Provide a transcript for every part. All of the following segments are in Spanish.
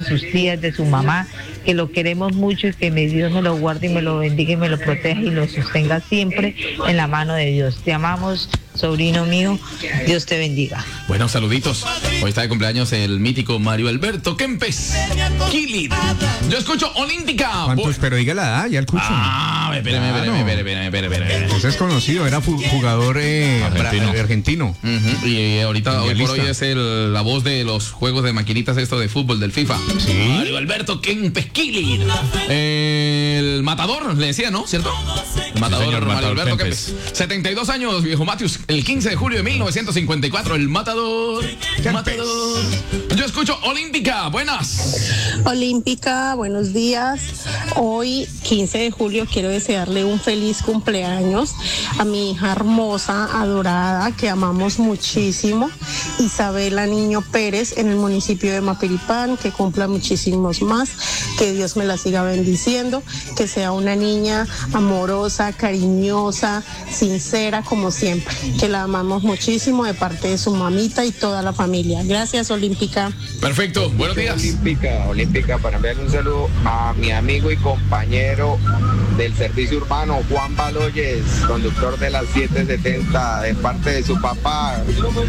sus tías, de su mamá, que lo queremos mucho y que Dios me lo guarde y me lo bendiga y me lo proteja y lo sostenga siempre en la mano de Dios. Te amamos, sobrino mío, Dios te bendiga. Bueno, saluditos. Hoy está de cumpleaños el mítico Mario Alberto Kempes Kilid. Yo escucho Olímpica. ¿Cuántos? Pero diga la edad, ya escucho. Espérame. Ese es conocido, era jugador argentino. Y ahorita, hoy por hoy es la voz de los juegos de maquinitas de fútbol del FIFA. Sí. Mario Alberto Kempes Kilid. El matador, le decía, ¿no? ¿Cierto? El matador, sí, señor, Mario Alberto Kempes. Kempes. 72 años, viejo Matius. El 15 de julio de 1954, el matador. Matador. Yo escucho Olímpica. Buenas. Olímpica, buenos días. Hoy, 15 de julio, quiero desearle un feliz cumpleaños a mi hija hermosa, adorada, que amamos muchísimo, Isabela Niño Pérez, en el municipio de Mapiripán, que cumpla muchísimos más, que Dios me la siga bendiciendo, que sea una niña amorosa, cariñosa, sincera, como siempre, que la amamos muchísimo de parte de su mamita y toda la familia. Gracias, Olímpica. Perfecto, buenos días. Olímpica, para enviarle un saludo a mi amigo y compañero del servicio urbano, Juan Baloyes, conductor de las 770, de parte de su papá,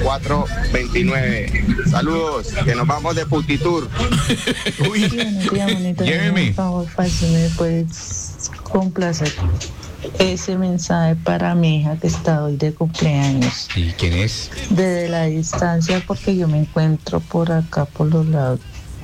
429. Saludos, que nos vamos de Putitur. Uy, lléveme. Por favor, si me puedes complacer ese mensaje para mi hija que está hoy de cumpleaños. ¿Y quién es? Desde la distancia, porque yo me encuentro por acá, por los lados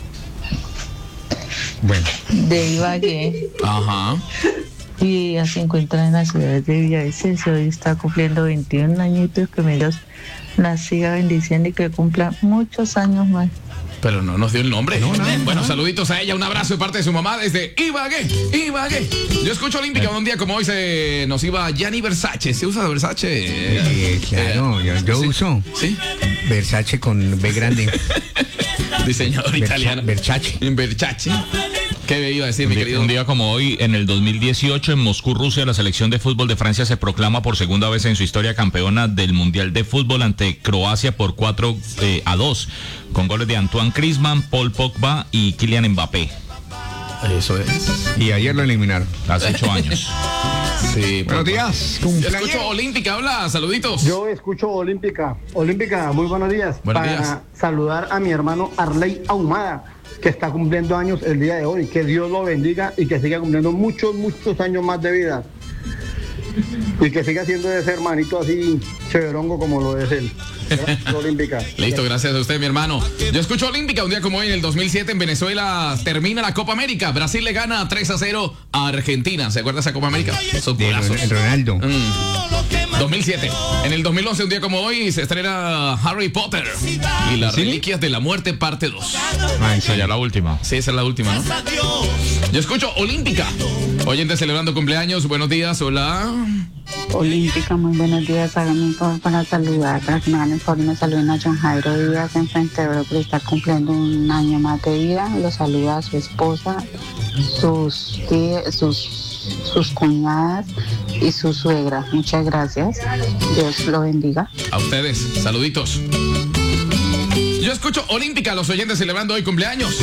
Bueno, de Ibagué. Ajá. Y ella se encuentra en la ciudad de Villavicencio. Hoy está cumpliendo 21 añitos. Que me la siga bendiciendo y que cumpla muchos años más. Pero no nos dio el nombre. Bueno, saluditos a ella, un abrazo de parte de su mamá desde Ibagué. Yo escucho Olímpica, un día como hoy se nos iba Gianni Versace. ¿Se usa Versace? claro, yo uso. ¿Sí? Versace con B grande. Diseñador italiano. Versace. ¿Qué iba a decir, mi querido? Un día como hoy, en el 2018, en Moscú, Rusia, la selección de fútbol de Francia se proclama por segunda vez en su historia campeona del Mundial de Fútbol ante Croacia por 4-2, con goles de Antoine Griezmann, Paul Pogba y Kylian Mbappé. Eso es. Y ayer lo eliminaron. Hace 8 años. Sí. Buenos días. Yo escucho Olímpica, habla, saluditos. Yo escucho Olímpica, muy buenos días. Buenos para días. saludar a mi hermano Arley Ahumada, que está cumpliendo años el día de hoy. Que Dios lo bendiga y que siga cumpliendo muchos años más de vida. Y que siga siendo ese hermanito así chéverongo como lo es él. Olímpica. Listo, gracias a usted, mi hermano. Yo escucho Olímpica, un día como hoy, en el 2007, en Venezuela termina la Copa América. Brasil le gana 3-0 a Argentina. ¿Se acuerda esa Copa América? Esos golazos. Ronaldo. 2007. En el 2011, un día como hoy, se estrena Harry Potter y las Reliquias de la Muerte, parte 2. Esa ya la última. Sí, esa es la última, ¿no? Yo escucho Olímpica. Oyentes celebrando cumpleaños, buenos días, hola. Olímpica, muy buenos días. Háganme un favor para saludar, para que me hagan el favor y me saluden a John Jairo Díaz en Frente de Oro por estar cumpliendo un año más de vida. Lo saluda a su esposa, sus cuñadas y su suegra. Muchas gracias. Dios lo bendiga. A ustedes, saluditos. Yo escucho Olímpica, los oyentes celebrando hoy cumpleaños.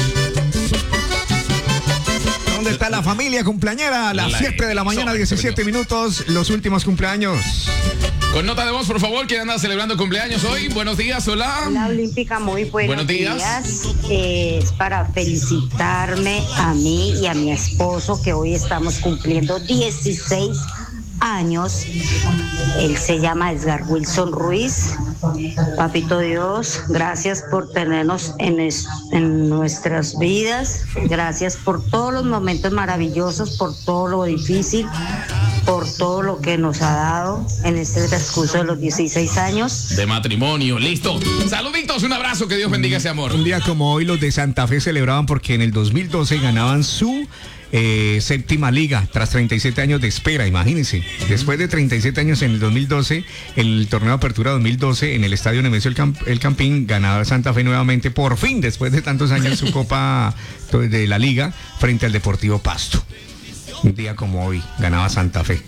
¿Dónde está la familia cumpleañera? A las 7 de la mañana, 17 minutos, los últimos cumpleaños. Con nota de voz, por favor, ¿quién anda celebrando cumpleaños hoy? Buenos días, hola. Hola, Olímpica, muy buenos días. Es para felicitarme a mí y a mi esposo, que hoy estamos cumpliendo 16 años. Él se llama Edgar Wilson Ruiz. Papito Dios, gracias por tenernos en nuestras vidas. Gracias por todos los momentos maravillosos, por todo lo difícil, por todo lo que nos ha dado en este transcurso de los 16 años. De matrimonio, listo. Saluditos, un abrazo, que Dios bendiga ese amor. Un día como hoy, los de Santa Fe celebraban porque en el 2012 ganaban su séptima liga tras 37 años de espera, imagínense. Después de 37 años en el 2012, el torneo de apertura 2012 en el estadio Nemesio el Campín, ganaba Santa Fe nuevamente, por fin, después de tantos años, su copa de la liga frente al Deportivo Pasto. Un día como hoy, ganaba Santa Fe.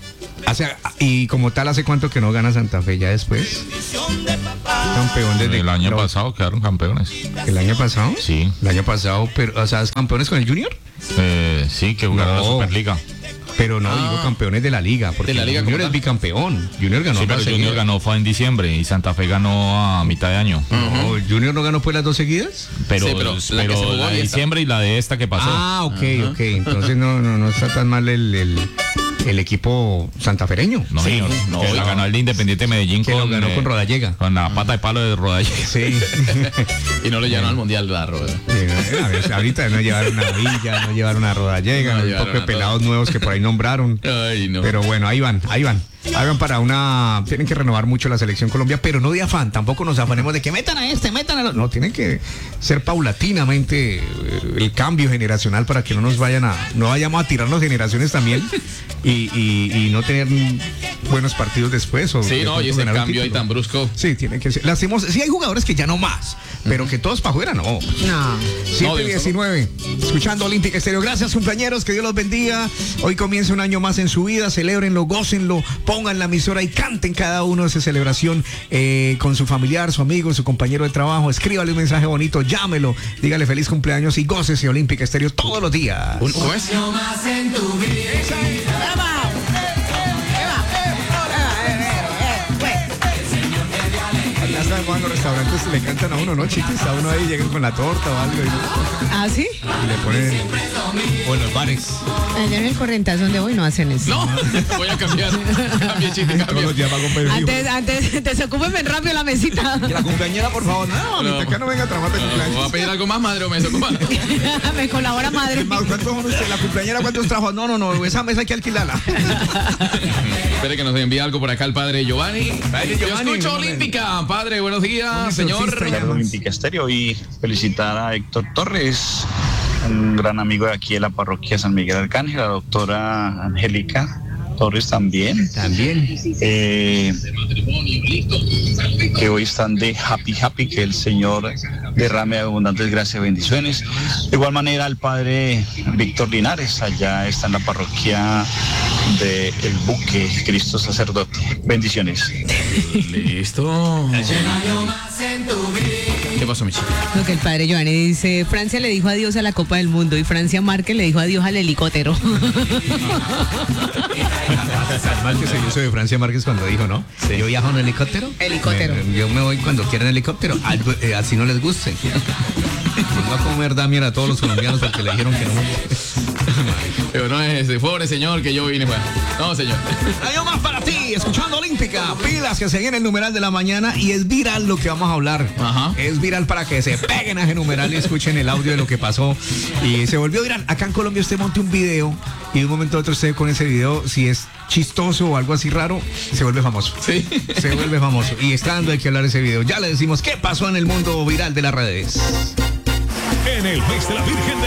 Y como tal, ¿hace cuánto que no gana Santa Fe ya después? Campeón desde el año pasado quedaron campeones. ¿El año pasado? Sí. El año pasado, pero, o sea, ¿campeones con el Junior? Sí, que jugaron la Superliga. Pero no, digo campeones de la liga, porque de la liga Junior es bicampeón. Junior ganó. Sí, pero Junior ganó fue en diciembre y Santa Fe ganó a mitad de año. No, Junior no ganó pues las 2 seguidas. Pero, sí, pero la de diciembre y la de esta que pasó. Ah, ok. Entonces no está tan mal el equipo santafereño. No, señor. Que la ganó el de Independiente Medellín, que lo ganó con Rodallega. Con la pata de palo de Rodallega. Sí. Y no lo llevaron al Mundial de Arroyo. Sí, ahorita no llevaron una Villa, no llevaron a Rodallega, un poco de pelados nuevos que por ahí nombraron. Ay, no. Pero bueno, ahí van para tienen que renovar mucho la selección Colombia, pero no de afán, tampoco nos afanemos de que metan a los. No, tienen que ser paulatinamente el cambio generacional para que no vayamos a tirarnos generaciones también y no tener buenos partidos después. Sí, no, y ese cambio ahí tan brusco. Sí, tiene que ser. Sí hay jugadores que ya no más, pero que todos para afuera no. 7:19, escuchando Olímpica Estéreo. Gracias, compañeros, que Dios los bendiga. Hoy comienza un año más en su vida, celébrenlo, gócenlo, pongan la emisora y canten cada uno esa celebración con su familiar, su amigo, su compañero de trabajo. Escríbale un mensaje bonito, llámelo, dígale feliz cumpleaños y gócese Olímpica Estéreo todos los días. Un año más en tu vida. Cuando los restaurantes le cantan a uno, ¿no? Chiquis, a uno ahí llegan con la torta o algo. ¿Ah, sí? Y le ponen. O en los bares. Allá en el Corrientazón donde voy no hacen eso. No, voy a cambiar. Cambie, chiste, todos los días va a comer. Antes, desocúpenme rápido la mesita. Y la cumpleañera, por favor. No, acá no venga a tramar de cumpleaños. ¿Va a pedir algo más, madre, o me desocupa? Me colabora, madre. ¿Cuántos son usted? ¿La cumpleañera cuántos trajo? No, esa mesa hay que alquilarla. Espere que nos envíe algo por acá el padre Giovanni. Yo escucho Olímpica. Padre, buenos días, señor. Olímpica Estéreo, y felicitar a Héctor Torres, un gran amigo de aquí de la parroquia San Miguel Arcángel, a la doctora Angélica Torres también. Que hoy están de happy, que el Señor derrame abundantes gracias y bendiciones. De igual manera al padre Víctor Linares, allá está en la parroquia de El Buque, Cristo Sacerdote. Bendiciones. Listo. ¿Qué pasó, mi chica? Lo que el padre Giovanni dice, Francia le dijo adiós a la Copa del Mundo y Francia Márquez le dijo adiós al helicóptero. Mal que se hizo de Francia Márquez cuando dijo, ¿no? Sí. Yo viajo en helicóptero. Yo me voy cuando quieran helicóptero. Así no les guste. Va a comer Damián a todos los colombianos porque le dijeron que no. Pero no es ese pobre señor que yo vine. Bueno, no, señor. Año más para ti, escuchando Olímpica. Pilas que se viene el numeral de la mañana y es viral lo que vamos a hablar. Ajá. Es viral para que se peguen a ese numeral y escuchen el audio de lo que pasó. Y se volvió viral. Acá en Colombia usted monte un video y de un momento a otro usted con ese video, si es chistoso o algo así raro, se vuelve famoso. Sí. Se vuelve famoso. Y estando hay que hablar de ese video. Ya le decimos qué pasó en el mundo viral de las redes. En el mes de la Virgen de